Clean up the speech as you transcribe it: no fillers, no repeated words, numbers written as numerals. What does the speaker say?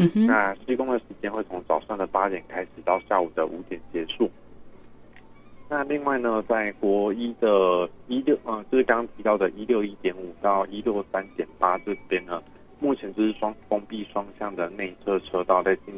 那施工的时间会从早上的8点开始到下午的5点结束。那另外呢，在国一的就是刚刚提到的161.5到163.8这边呢，目前就是封闭双向的内侧车道在进